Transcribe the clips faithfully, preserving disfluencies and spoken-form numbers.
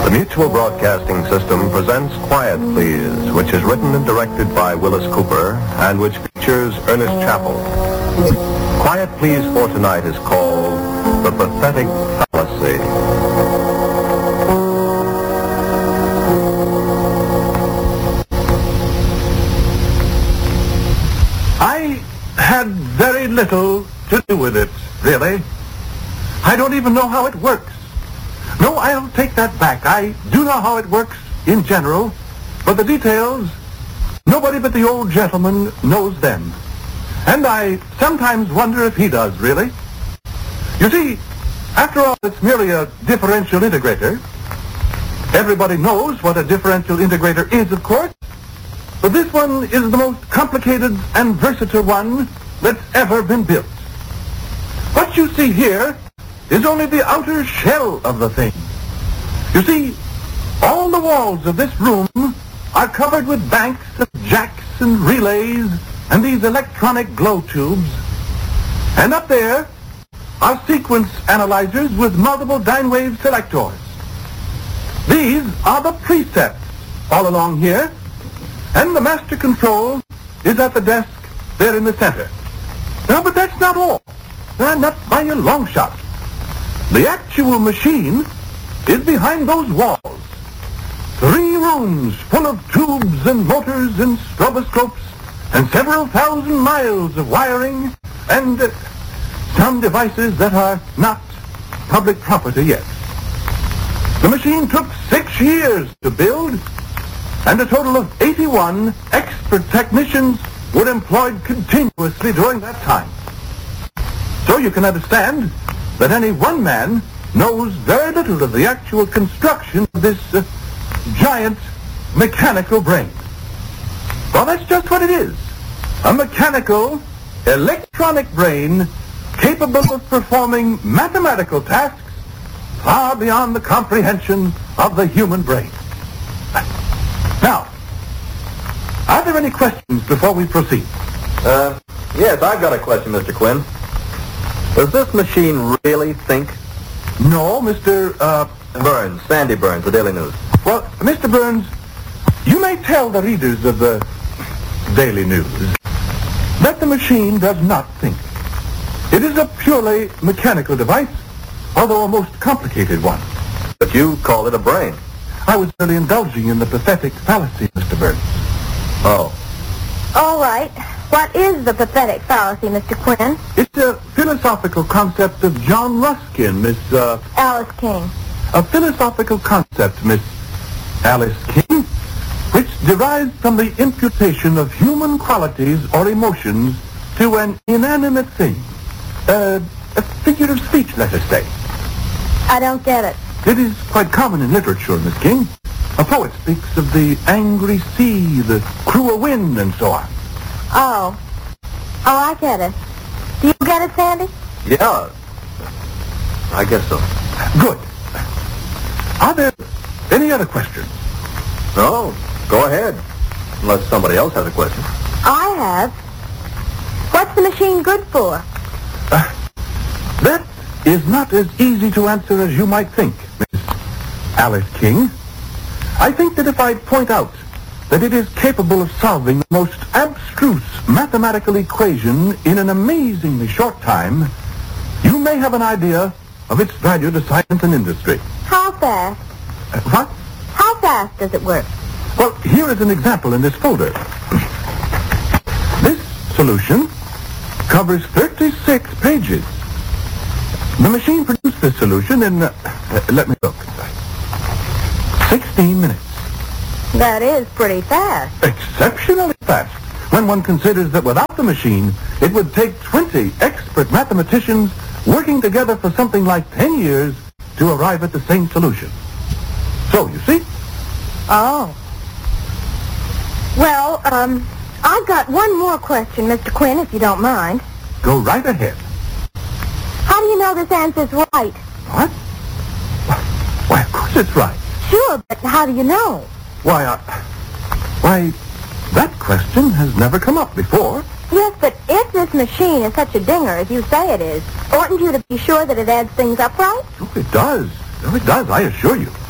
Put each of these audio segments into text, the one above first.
The Mutual Broadcasting System presents Quiet Please, which is written and directed by Willis Cooper and which features Ernest Chappell. Quiet Please for tonight is called The Pathetic Fallacy. I had very little to do with it, really. I don't even know how it works. No, I'll take that back. I do know how it works in general, but the details, nobody but the old gentleman knows them. And I sometimes wonder if he does, really. You see, after all, it's merely a differential integrator. Everybody knows what a differential integrator is, of course, but this one is the most complicated and versatile one that's ever been built. What you see here is only the outer shell of the thing. You see, all the walls of this room are covered with banks of jacks and relays and these electronic glow tubes. And up there are sequence analyzers with multiple dyne wave selectors. These are the precepts all along here, and the master control is at the desk there in the center. Now, but that's not all. Uh, not by a long shot. The actual machine is behind those walls. Three rooms full of tubes and motors and stroboscopes and several thousand miles of wiring and uh, some devices that are not public property yet. The machine took six years to build, and a total of eighty-one expert technicians were employed continuously during that time. So you can understand that any one man knows very little of the actual construction of this uh, giant mechanical brain. Well, that's just what it is. A mechanical, electronic brain capable of performing mathematical tasks far beyond the comprehension of the human brain. Now, are there any questions before we proceed? Uh, yes, I've got a question, Mister Quinn. Does this machine really think? No, Mister Uh, Burns, Sandy Burns, the Daily News. Well, Mister Burns, you may tell the readers of the Daily News that the machine does not think. It is a purely mechanical device, although a most complicated one. But you call it a brain. I was really indulging in the pathetic fallacy, Mister Burns. Oh. All right. What is the pathetic fallacy, Mister Quinn? It's a philosophical concept of John Ruskin, Miss, uh... Alice King. A philosophical concept, Miss Alice King, which derives from the imputation of human qualities or emotions to an inanimate thing. Uh, a figure of speech, let us say. I don't get it. It is quite common in literature, Miss King. A poet speaks of the angry sea, the cruel wind, and so on. Oh. Oh, I get it. Do you get it, Sandy? Yeah. I guess so. Good. Are there any other questions? No, go ahead. Unless somebody else has a question. I have. What's the machine good for? Uh, that is not as easy to answer as you might think, Miss Alice King. I think that if I point out that it is capable of solving the most abstruse mathematical equation in an amazingly short time, you may have an idea of its value to science and industry. How fast? Uh, what? How fast does it work? Well, here is an example in this folder. This solution covers thirty-six pages. The machine produced this solution in, uh, uh, let me look, sixteen minutes. That is pretty fast. Exceptionally fast, when one considers that without the machine, it would take twenty expert mathematicians working together for something like ten years to arrive at the same solution. So, you see? Oh. Well, um, I've got one more question, Mister Quinn, if you don't mind. Go right ahead. How do you know this answer's right? What? Why, of course it's right. Sure, but how do you know? Why, uh, why, that question has never come up before. Yes, but if this machine is such a dinger as you say it is, oughtn't you to be sure that it adds things up right? Oh, it does. Oh, it does, I assure you.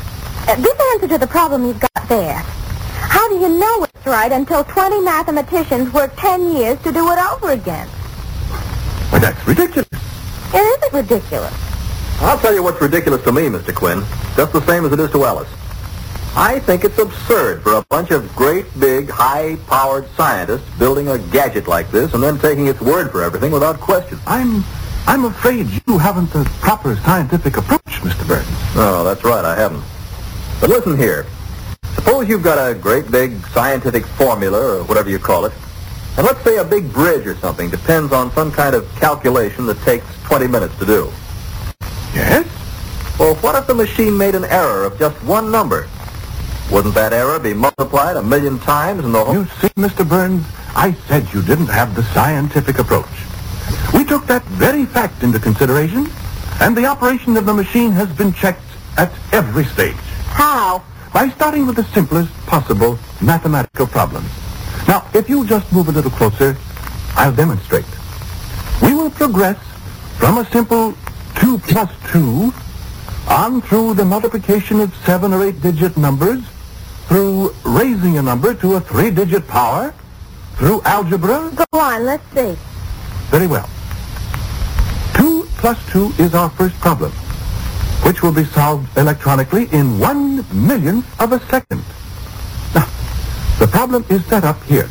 Uh, this answer to the problem you've got there. How do you know it's right until twenty mathematicians work ten years to do it over again? Well, that's ridiculous. It isn't ridiculous. I'll tell you what's ridiculous to me, Mister Quinn. Just the same as it is to Alice. I think it's absurd for a bunch of great, big, high-powered scientists building a gadget like this and then taking its word for everything without question. I'm I'm afraid you haven't the proper scientific approach, Mister Burns. Oh, that's right, I haven't. But listen here. Suppose you've got a great big scientific formula, or whatever you call it, and let's say a big bridge or something depends on some kind of calculation that takes twenty minutes to do. Yes? Well, what if the machine made an error of just one number? Wouldn't that error be multiplied a million times in the whole... You see, Mister Burns, I said you didn't have the scientific approach. We took that very fact into consideration, and the operation of the machine has been checked at every stage. How? By starting with the simplest possible mathematical problems. Now, if you just move a little closer, I'll demonstrate. We will progress from a simple two plus two on through the multiplication of seven or eight-digit numbers, through raising a number to a three-digit power, through algebra. Go on, let's see. Very well. two plus two is our first problem, which will be solved electronically in one millionth of a second. Now, the problem is set up here.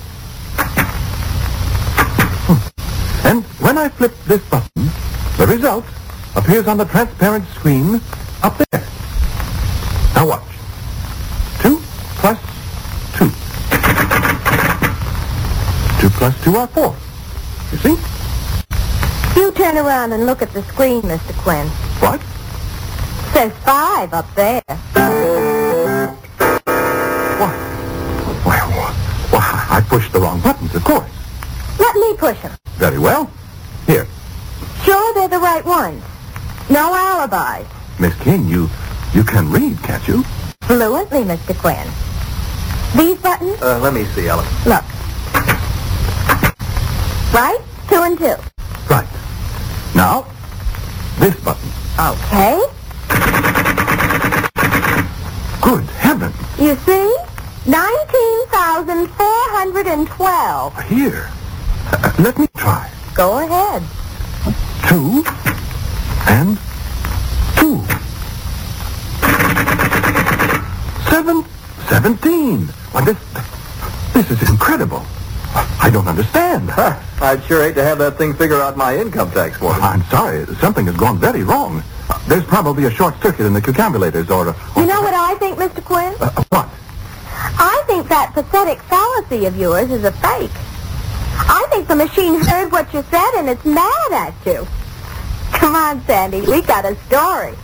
Hmm. And when I flip this button, the result appears on the transparent screen up there. Now watch. two plus two. two plus two are four. You see? You turn around and look at the screen, Mister Quinn. What? Says five up there. What? Well, well, I pushed the wrong buttons, of course. Let me push them. Very well. Here. Sure they're the right ones. No alibis. Miss King, you you can read, can't you? Fluently, Mister Quinn. These buttons? Uh, let me see, Alice. Look. Right? Two and two. Right. Now, this button. Okay. Good heavens. You see? nineteen thousand four hundred twelve. Here. Uh, let me try. Go ahead. Two and two. Seven, seventeen. Why, this, this is incredible. I don't understand. Huh. I'd sure hate to have that thing figure out my income tax for me. I'm sorry. Something has gone very wrong. Uh, there's probably a short circuit in the cucambulators or... Uh, You know what I think, Mister Quinn? uh, uh, what? I think that pathetic fallacy of yours is a fake. I think the machine heard what you said and it's mad at you. Come on, Sandy. We got a story.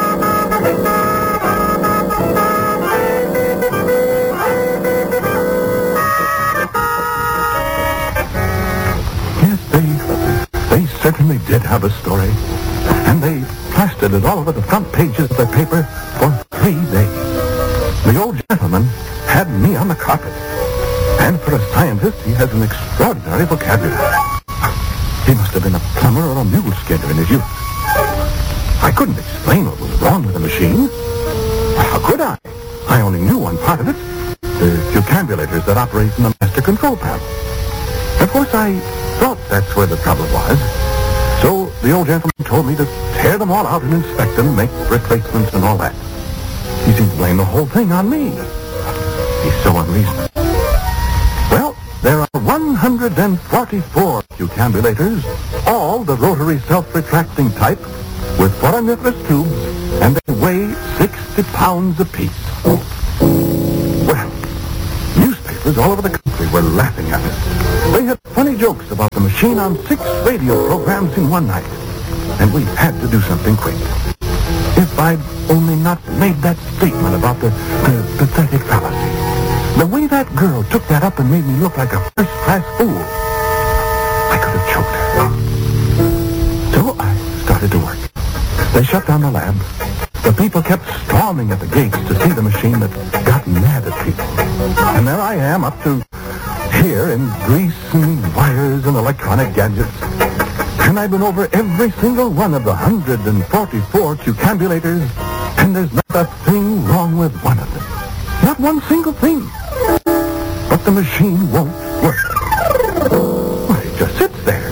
Yes, they, they certainly did have a story. And they plastered it all over the front pages of the paper for three days. The old gentleman had me on the carpet. And for a scientist, he has an extraordinary vocabulary. He must have been a plumber or a mule skinner in his youth. I couldn't explain what was wrong with the machine. How could I? I only knew one part of it. The cucambulators that operate in the master control panel. Of course, I thought that's where the trouble was. So the old gentleman told me to tear them all out and inspect them, make replacements and all that. He seemed to blame the whole thing on me. He's so unreasonable. Well, there are one hundred forty-four cucambulators, all the rotary self-retracting type, with foramiferous tubes, and they weigh sixty pounds apiece. Well, newspapers all over the country were laughing at us. They had funny jokes about the machine on six radio programs in one night, and we had to do something quick. If I'd only not made that statement about the, the pathetic fallacy. The way that girl took that up and made me look like a first-class fool. I could have choked her. So I started to work. They shut down the lab. The people kept storming at the gates to see the machine that got mad at people. And there I am up to here in grease and wires and electronic gadgets. And I've been over every single one of the one hundred forty-four cucambulators And there's not a thing wrong with one of them. Not one single thing. But the machine won't work. Well, it just sits there.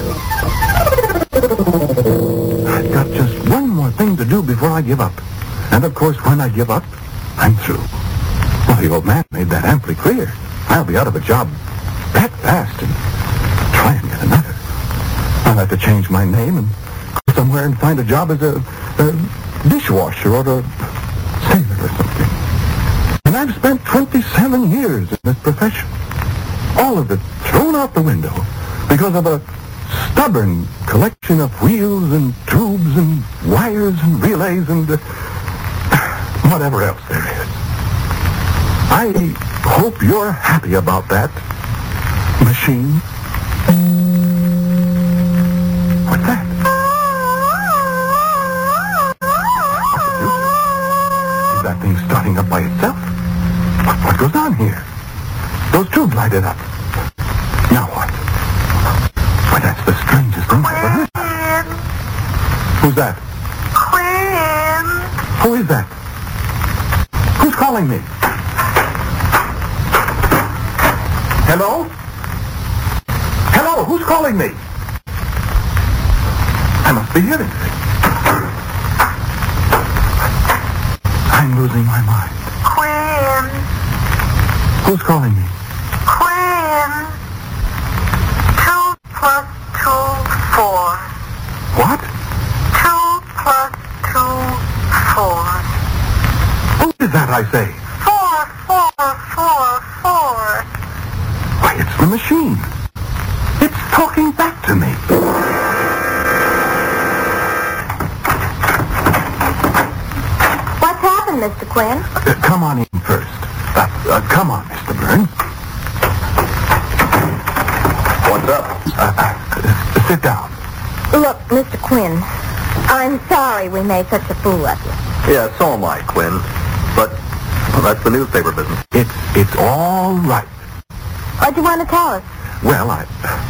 I've got just one more thing to do before I give up. And of course, when I give up, I'm through. Well, the old man made that amply clear. I'll be out of a job that fast and try and get another. I'll have to change my name and go somewhere and find a job as a, a dishwasher or a sailor or something. And I've spent twenty-seven years in this profession. All of it thrown out the window because of a stubborn collection of wheels and tubes and wires and relays and uh, whatever else there is. I hope you're happy about that, machine. What's that? Is that thing starting up by itself? What, what goes on here? Those tubes lighted up. Now what? Why, that's the strangest thing I've ever heard. Who's that? Quinn. Who is that? Who's calling me? Hello? Hello, who's calling me? I must be hearing things. I'm losing my mind. Quinn. Who's calling me? Quinn. Two plus two, four. What? Two plus two, four. Who is that, I say? Four, four, four, four. Why, it's the machine. It's talking back to me. What's happened, Mister Quinn? Uh, come on in first. Uh, uh, come on, Mister Burns. What's up? Uh, uh, sit down. Look, Mister Quinn, I'm sorry we made such a fool of you. Yeah, so am I, Quinn. But well, that's the newspaper business. It's, it's all right. What do you want to tell us? Well, I...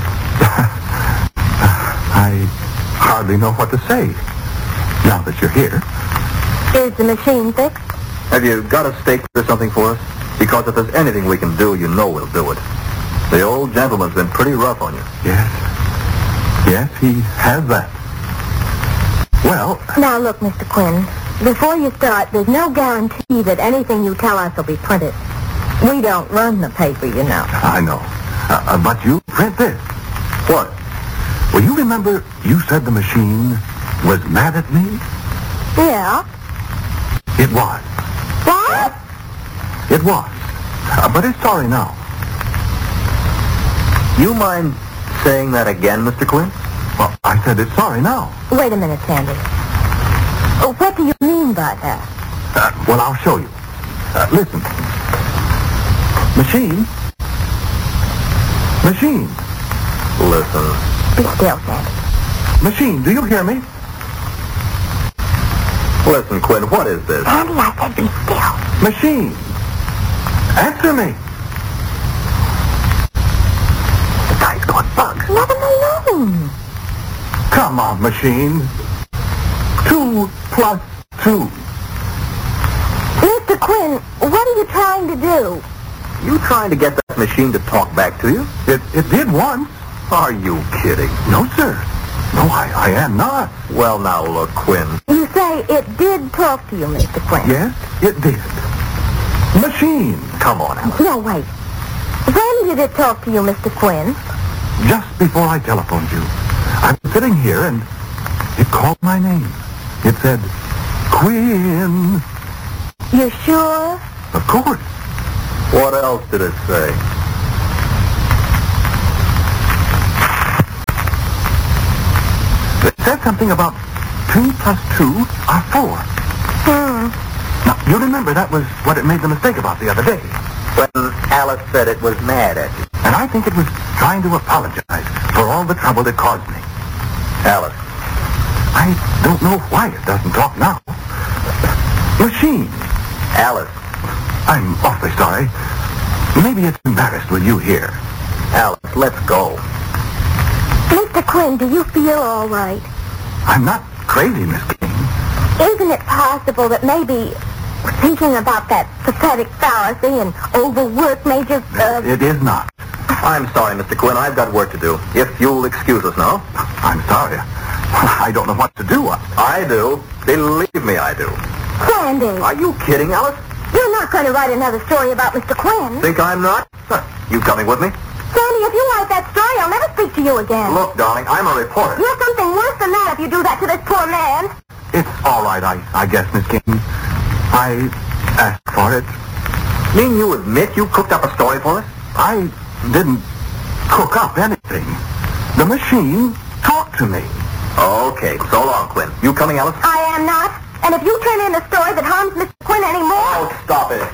I hardly know what to say now that you're here. Is the machine fixed? Have you got a stake or something for us? Because if there's anything we can do, you know we'll do it. The old gentleman's been pretty rough on you. Yes. Yes, he has that. Well... Now, look, Mister Quinn, before you start, there's no guarantee that anything you tell us will be printed. We don't run the paper, you know. I know. Uh, uh, but you print this. What? Well, you remember you said the machine was mad at me? Yeah. It was. What? It was. Uh, but it's sorry now. You mind saying that again, Mister Quinn? Well, I said it's sorry now. Wait a minute, Sandy. Oh, what do you mean by that? Uh, well, I'll show you. Uh, listen. Machine. Machine. Listen. Be still, Sandy. Machine, do you hear me? Listen, Quinn, what is this? Sandy, I said be still. Machine. Answer me. The guy's got bugs. Let him alone. Come on, machine. Two plus two. Mister Quinn, what are you trying to do? You trying to get that machine to talk back to you? It, it did once. Are you kidding? No, sir. No, I, I am not. Well, now, look, Quinn. You say it did talk to you, Mister Quinn. Yes, it did. Machine. Come on, Alice. No, wait. When did it talk to you, Mister Quinn? Just before I telephoned you, I was sitting here and it called my name. It said, Quinn. You sure? Of course. What else did it say? It said something about two plus two are four. Hmm. Now, you remember that was what it made the mistake about the other day. When Alice said it was mad at you. And I think it was trying to apologize for all the trouble it caused me. Alice. I don't know why it doesn't talk now. Machine. Alice. I'm awfully sorry. Maybe it's embarrassed with you here. Alice, let's go. Mister Quinn, do you feel all right? I'm not crazy, Miss King. Isn't it possible that maybe thinking about that pathetic fallacy and overwork made you... Uh... It is not. I'm sorry, Mister Quinn. I've got work to do. If you'll excuse us now. I'm sorry. I don't know what to do. I do. Believe me, I do. Sandy, Are you kidding, Alice? you're not going to write another story about Mister Quinn. Think I'm not? Huh. You coming with me? Sandy, if you write that story, I'll never speak to you again. Look, darling, I'm a reporter. You're something worse than that if you do that to this poor man. It's all right, I, I guess, Miss King. I asked for it. Mean you admit you cooked up a story for us? I didn't cook up anything. The machine talked to me. Okay, so long, Quinn. You coming, Alice? I am not. And if you turn in a story that harms Mister Quinn anymore... Oh, stop it.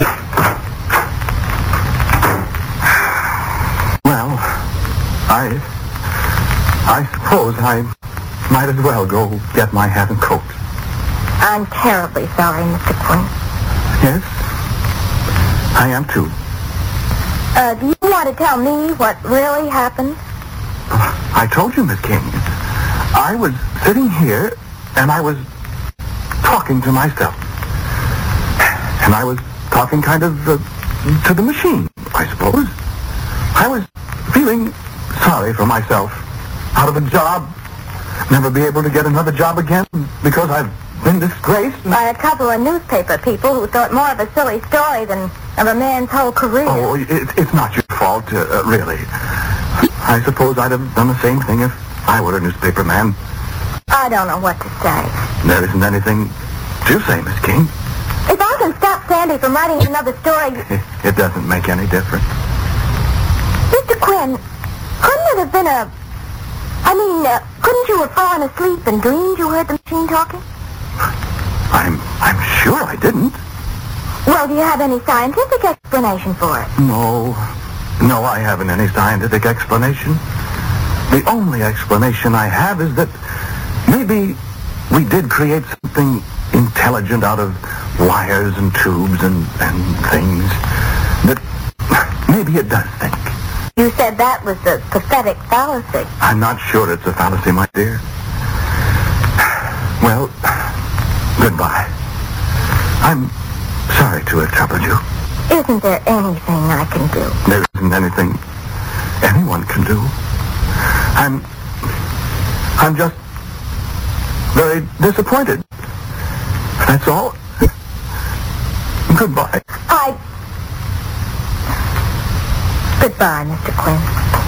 Well, I... I suppose I might as well go get my hat and coat. I'm terribly sorry, Mister Quinn. Yes, I am too. Uh, do you want to tell me what really happened? I told you, Miss King. I was sitting here, and I was talking to myself. And I was talking kind of uh, to the machine, I suppose. I was feeling sorry for myself. Out of a job, never be able to get another job again because I've been disgraced. By a couple of newspaper people who thought more of a silly story than of a man's whole career. Oh, it, it's not your fault, uh, really. I suppose I'd have done the same thing if I were a newspaper man. I don't know what to say. There isn't anything to say, Miss King. If I can stop Sandy from writing another story... It, it doesn't make any difference. Mister Quinn, couldn't it have been a... I mean, uh, couldn't you have fallen asleep and dreamed you heard the machine talking? I'm I'm sure I didn't. Well, do you have any scientific explanation for it? No. No, I haven't any scientific explanation. The only explanation I have is that maybe we did create something intelligent out of wires and tubes and, and things. That maybe it does think. You said that was the pathetic fallacy. I'm not sure it's a fallacy, my dear. Well, goodbye. I'm sorry to have troubled you. Isn't there anything I can do? There isn't anything anyone can do. I'm... I'm just very disappointed. That's all. Goodbye. I... Goodbye, Mister Quinn.